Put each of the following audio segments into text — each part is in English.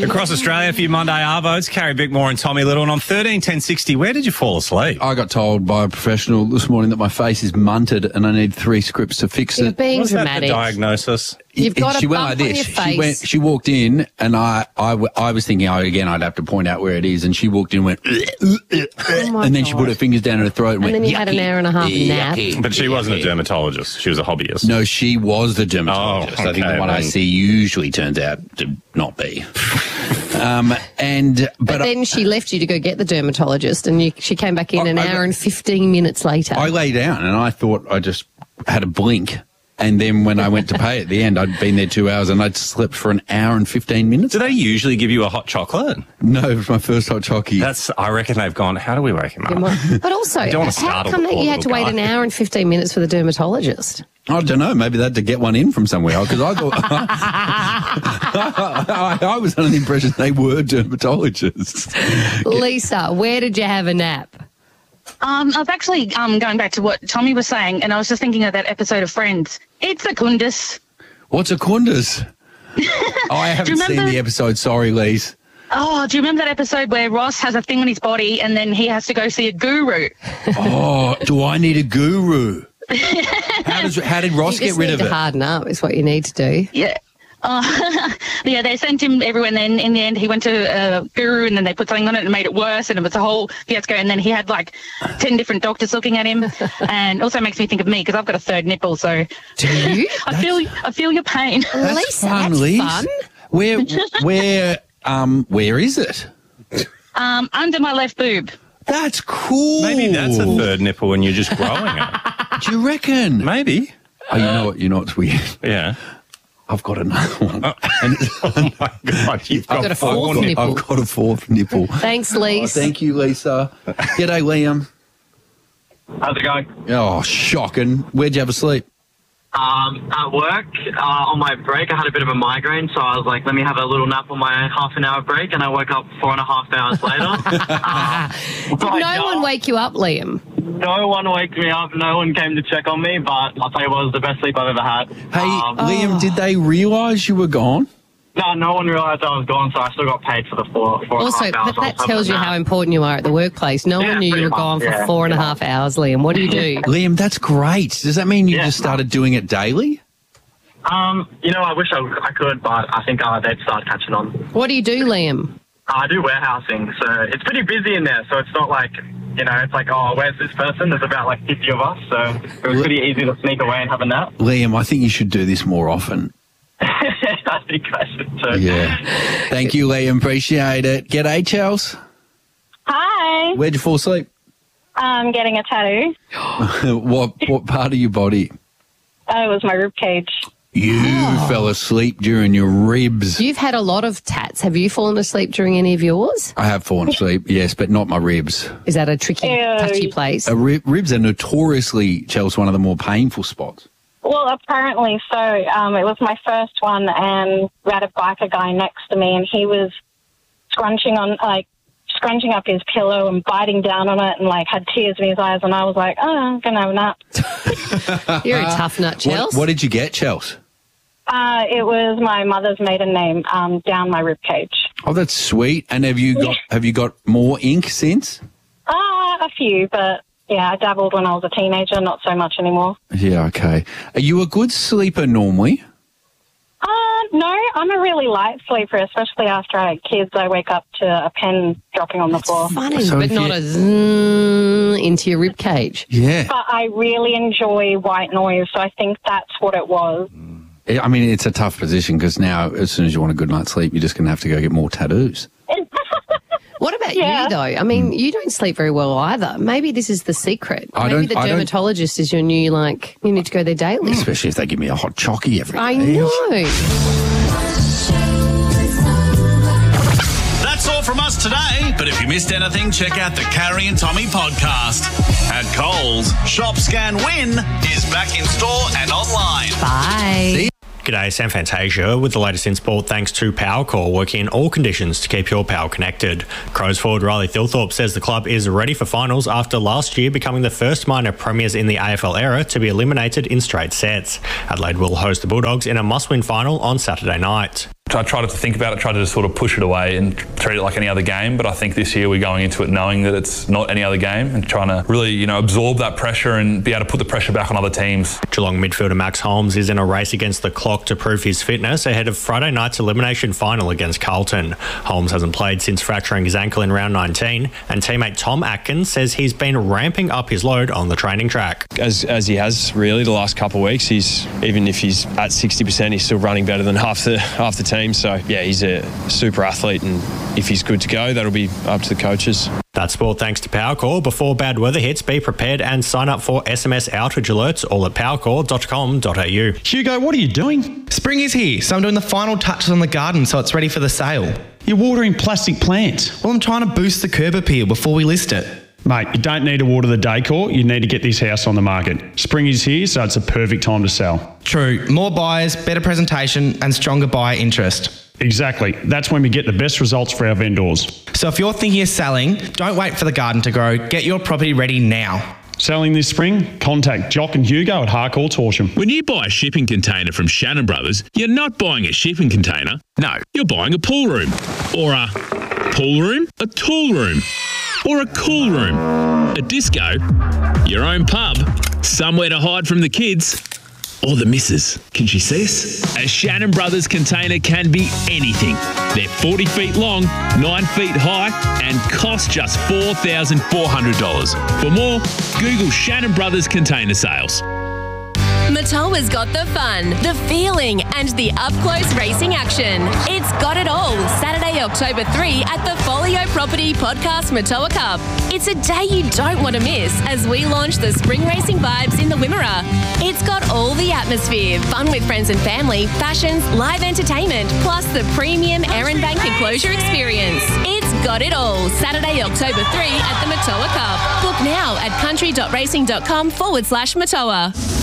Across Australia for your Monday Arvos, Carrie Bickmore and Tommy Little. And on 13-10-60, where did you fall asleep? I got told by a professional this morning that my face is munted and I need 3 scripts to fix it. You're being Was that dramatic. the diagnosis? You've got She a went bump like on this. your face. She walked in and I was thinking, again, I'd have to point out where it is. And she walked in and went, and then she put her fingers down her throat and went, then you had an hour and a half nap. But she wasn't a dermatologist. She was a hobbyist. No, she was the dermatologist. Oh, I think the okay, one I then. see usually turns out to not be. But then she left you to go get the dermatologist, and she came back in an hour and 15 minutes later. I lay down and I thought I just had a blink. And then when I went to pay at the end, I'd been there 2 hours and I'd slept for an hour and 15 minutes. Do they usually give you a hot chocolate? No, it was my first hot chockey. I reckon they've gone, how do we wake him up? But also, don't want to how startle come the that poor you had to little wait guy. an hour and 15 minutes for the dermatologist? I don't know. Maybe they had to get one in from somewhere because I thought I was under the impression they were dermatologists. Lisa, where did you have a nap? I was actually going back to what Tommy was saying, and I was just thinking of that episode of Friends. It's a kundus. What's a kundus? I haven't seen remember- the episode. Sorry, Lise. Oh, do you remember that episode where Ross has a thing on his body and then he has to go see a guru? Oh, do I need a guru? How did Ross You get just rid need of to it? harden up is what you need to do. Yeah. Yeah, they sent him everywhere, and then in the end he went to a guru, and then they put something on it and made it worse, and it was a whole fiasco, and then he had like 10 different doctors looking at him, and also makes me think of me because I've got a third nipple, so Do you? I feel your pain. Lisa, Fun, that's Lise. fun. Where is it? Under my left boob. That's cool. Maybe that's a third nipple and you're just growing it. Do you reckon? Maybe. Oh, you know what's weird? Yeah. I've got another one. And Oh, my God. You've got a fourth nipple. I've got a fourth nipple. Thanks, Oh, Lisa. thank you, Lisa. G'day, Liam. How's it going? Oh, shocking. Where'd you have a sleep? At work, on my break, I had a bit of a migraine, so I was like, let me have a little nap on my half an hour break, and I woke up 4.5 hours later. Did no one wake you up, Liam? No one waked me up, no one came to check on me, but I'll tell you what, it was the best sleep I've ever had. Hey, Liam, did they realise you were gone? No one realised I was gone, so I still got paid for the four Also, and a half hours. but that tells you how important you are at the workplace. No one knew you pretty were much, gone for yeah. 4.5 hours, Liam. What do you do? Liam, that's great. Does that mean you Yeah. just started doing it daily? I wish I could, but I think they'd start catching on. What do you do, Liam? I do warehousing, so it's pretty busy in there, so it's not like, it's like, oh, where's this person? There's about like 50 of us, so it was pretty easy to sneak away and have a nap. Liam, I think you should do this more often. I think I should too. Yeah. Thank you, Liam. Appreciate it. G'day, Chels. Hi, Where'd you fall asleep? I'm getting a tattoo. What part of your body? It was my rib cage. You fell asleep during your ribs. You've had a lot of tats. Have you fallen asleep during any of yours? I have fallen asleep, yes, but not my ribs. Is that a tricky, Ew. touchy place? Ribs are notoriously, Chels, one of the more painful spots. Well, apparently so. It was my first one, and we had a biker guy next to me, and he was scrunching up his pillow and biting down on it, and had tears in his eyes. And I was like, "Oh, I'm gonna have a nap." You're a tough nut, Chels. What did you get, Chels? It was my mother's maiden name down my rib cage. Oh, that's sweet. And have you got more ink since? A few, but yeah, I dabbled when I was a teenager, not so much anymore. Yeah, okay. Are you a good sleeper normally? No, I'm a really light sleeper, especially after I had kids. I wake up to a pen dropping on the floor. Funny, So but if not you- a zzz into your rib cage. Yeah. But I really enjoy white noise, so I think that's what it was. I mean, it's a tough position because now, as soon as you want a good night's sleep, you're just going to have to go get more tattoos. What about Yeah. you, though? I mean, you don't sleep very well either. Maybe this is the secret. I Maybe don't- the I don't- dermatologist is your new, you need to go there daily. Especially if they give me a hot chockey every day. I know. That's all from us today, but if you missed anything, check out the Carrie and Tommy podcast. At Coles, Shop, Scan, Win is back in store and online. Bye. G'day, Sam Fantasia with the latest in sport thanks to Powercore, working in all conditions to keep your power connected. Crows forward Riley Thilthorpe says the club is ready for finals after last year becoming the first minor premiers in the AFL era to be eliminated in straight sets. Adelaide will host the Bulldogs in a must-win final on Saturday night. I tried to think about it, tried to just sort of push it away and treat it like any other game. But I think this year we're going into it knowing that it's not any other game and trying to really, absorb that pressure and be able to put the pressure back on other teams. Geelong midfielder Max Holmes is in a race against the clock to prove his fitness ahead of Friday night's elimination final against Carlton. Holmes hasn't played since fracturing his ankle in round 19, and teammate Tom Atkins says he's been ramping up his load on the training track. As he has really the last couple of weeks, even if he's at 60%, he's still running better than half the team. So yeah, he's a super athlete, and if he's good to go, that'll be up to the coaches. That's sport thanks to Powercall. Before bad weather hits, be prepared and sign up for SMS outage alerts all at powercall.com.au. Hugo, what are you doing? Spring is here, so I'm doing the final touches on the garden so it's ready for the sale. You're watering plastic plants. Well, I'm trying to boost the curb appeal before we list it. Mate, you don't need to water the decor, you need to get this house on the market. Spring is here, so it's a perfect time to sell. True. More buyers, better presentation and stronger buyer interest. Exactly. That's when we get the best results for our vendors. So if you're thinking of selling, don't wait for the garden to grow. Get your property ready now. Selling this spring? Contact Jock and Hugo at Harcourt Horsham. When you buy a shipping container from Shannon Brothers, you're not buying a shipping container. No, you're buying a pool room. Or a pool room, a tool room, or a cool room, a disco, your own pub, somewhere to hide from the kids. Or the missus. Can she see us? A Shannon Brothers container can be anything. They're 40 feet long, 9 feet high, and cost just $4,400. For more, Google Shannon Brothers container sales. Matoa's got the fun, the feeling, and the up-close racing action. It's got it all, Saturday, October 3 at the Folio Property Podcast Matoa Cup. It's a day you don't want to miss as we launch the spring racing vibes in the Wimmera. It's got all the atmosphere, fun with friends and family, fashions, live entertainment, plus the premium Erin Bank enclosure experience. It's got it all, Saturday, October 3 at the Matoa Cup. Book now at country.racing.com/Matoa.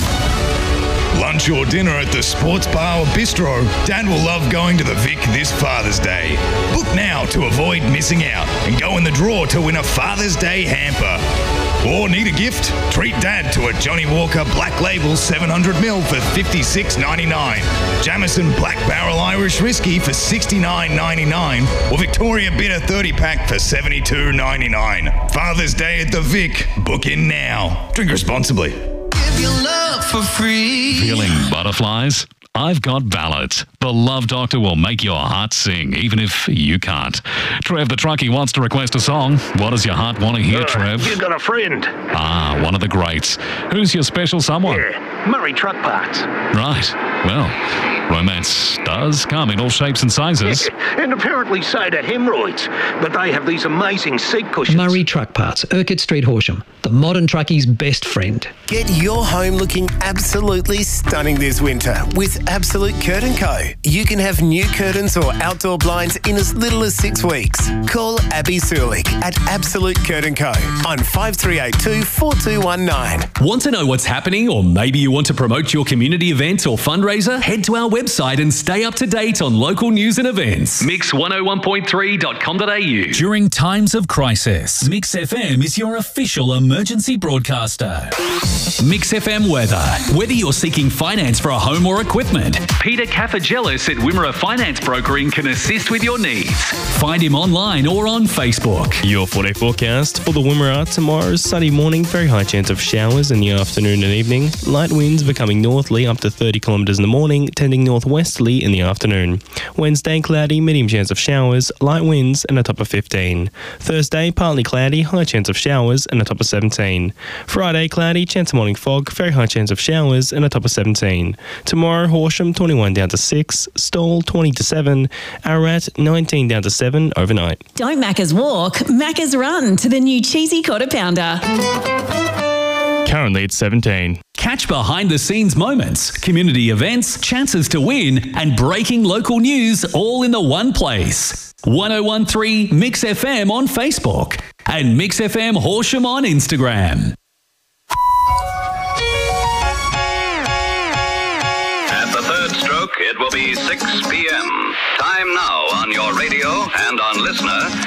Lunch or dinner at the Sports Bar or Bistro, Dad will love going to the Vic this Father's Day. Book now to avoid missing out and go in the draw to win a Father's Day hamper. Or need a gift? Treat Dad to a Johnny Walker Black Label 700ml for $56.99, Jameson Black Barrel Irish Whiskey for $69.99, or Victoria Bitter 30-pack for $72.99. Father's Day at the Vic. Book in now. Drink responsibly. Give your love for free. Feeling butterflies? I've got ballads. The Love Doctor will make your heart sing, even if you can't. Trev the Truckie wants to request a song. What does your heart want to hear, Trev? You got a friend. Ah, one of the greats. Who's your special someone? Yeah, Murray Truck Parts. Right. Well, romance does come in all shapes and sizes. And apparently so do hemorrhoids. But they have these amazing seat cushions. Murray Truck Parts, Urquhart Street, Horsham. The modern truckie's best friend. Get your home looking absolutely stunning this winter with Absolute Curtain Co. You can have new curtains or outdoor blinds in as little as 6 weeks. Call Abby Sulik at Absolute Curtain Co. on 5382 4219. Want to know what's happening, or maybe you want to promote your community event or fundraiser? Head to our website and stay up to date on local news and events. Mix101.3.com.au. During times of crisis, Mix FM is your official emergency broadcaster. Mix FM weather. Whether you're seeking finance for a home or equipment, Peter Cafagelis at Wimmera Finance Brokering can assist with your needs. Find him online or on Facebook. Your 4-day forecast for the Wimmera. Tomorrow, sunny morning, very high chance of showers in the afternoon and evening. Light winds becoming northerly up to 30 kilometres in the morning, tending northwesterly in the afternoon. Wednesday, cloudy, medium chance of showers, light winds and a top of 15. Thursday, partly cloudy, high chance of showers and a top of 17. Friday, cloudy, chance of morning fog, very high chance of showers and a top of 17. Tomorrow, Horsham 21 down to 6, Stawell 20 to 7, Ararat 19 down to 7 overnight. Don't Macca's walk, Macca's run to the new cheesy quarter pounder. Currently it's 17. Catch behind-the-scenes moments, community events, chances to win, and breaking local news all in the one place. 1013 Mix FM on Facebook and Mix FM Horsham on Instagram. At the third stroke, it will be 6 p.m. Time now on your radio and on Listener